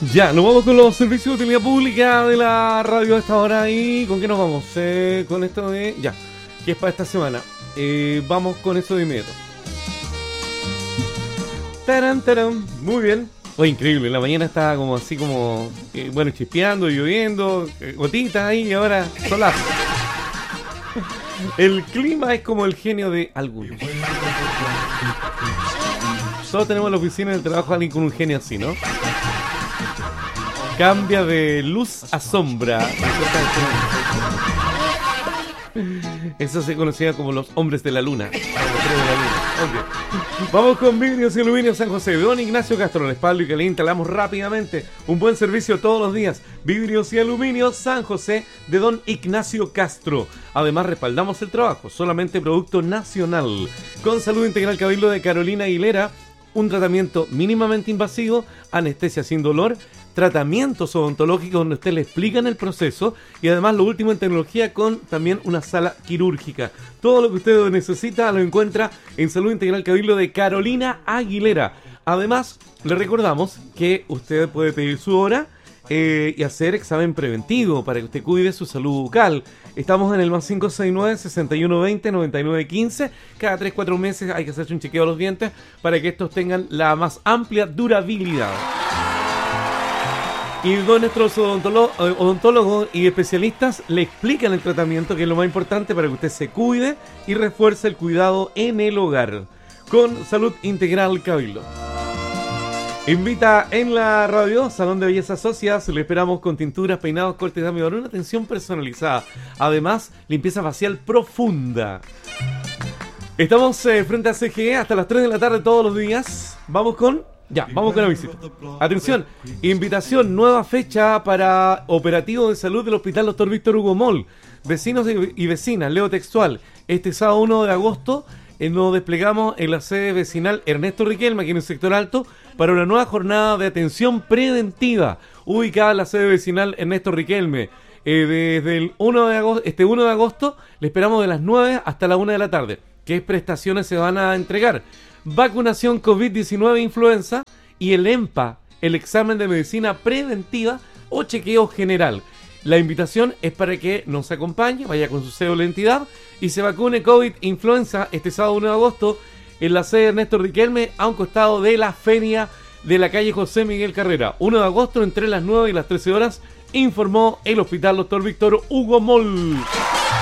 Ya, nos vamos con los servicios de utilidad pública de la radio a esta hora. ¿Y con qué nos vamos? Con esto de... Ya, que es para esta semana. Vamos con eso de inmediato. Tarán, tarán. Muy bien. Fue increíble, la mañana estaba como así como... bueno, chispeando, lloviendo, gotitas ahí y ahora solazo. El clima es como el genio de algunos. Todos tenemos en la oficina del trabajo a alguien con un genio así, ¿no? Cambia de luz a sombra. Eso se conocía como los hombres de la luna. Okay. Vamos con Vidrios y Aluminios San José. Don Ignacio Castro, respaldo y que le instalamos rápidamente un buen servicio todos los días. Vidrios y Aluminios San José de Don Ignacio Castro. Además respaldamos el trabajo, solamente producto nacional. Con Salud Integral Cabildo de Carolina Aguilera, un tratamiento mínimamente invasivo, anestesia sin dolor, tratamientos odontológicos donde usted le explican el proceso y además lo último en tecnología con también una sala quirúrgica. Todo lo que usted necesita lo encuentra en Salud Integral Cabildo de Carolina Aguilera. Además, le recordamos que usted puede pedir su hora y hacer examen preventivo para que usted cuide su salud bucal. Estamos en el más 569-6120-9915. Cada 3-4 meses hay que hacerse un chequeo de los dientes para que estos tengan la más amplia durabilidad. Y con nuestros odontólogos y especialistas le explican el tratamiento, que es lo más importante para que usted se cuide y refuerce el cuidado en el hogar. Con Salud Integral Cabildo. Invita en la radio Salón de Belleza Socias. Le esperamos con tinturas, peinados, cortes de amigo, una atención personalizada. Además, limpieza facial profunda. Estamos frente a CGE hasta las 3 de la tarde todos los días. Vamos con la visita. Atención, invitación, nueva fecha para operativo de salud del Hospital Dr. Víctor Hugo Moll. Vecinos y vecinas, leo textual. Este sábado 1 de agosto nos desplegamos en la sede vecinal Ernesto Riquelme, aquí en el sector alto, para una nueva jornada de atención preventiva, ubicada en la sede vecinal Ernesto Riquelme. Desde el 1 de agosto, este 1 de agosto, le esperamos de las 9 hasta la 1 de la tarde. ¿Qué prestaciones se van a entregar? Vacunación COVID-19 influenza y el EMPA, el examen de medicina preventiva o chequeo general. La invitación es para que nos acompañe, vaya con su cédula de identidad y se vacune COVID-influenza este sábado 1 de agosto en la sede Ernesto Riquelme, a un costado de la feria de la calle José Miguel Carrera. 1 de agosto entre las 9 y las 13 horas, informó el Hospital Dr. Víctor Hugo Moll.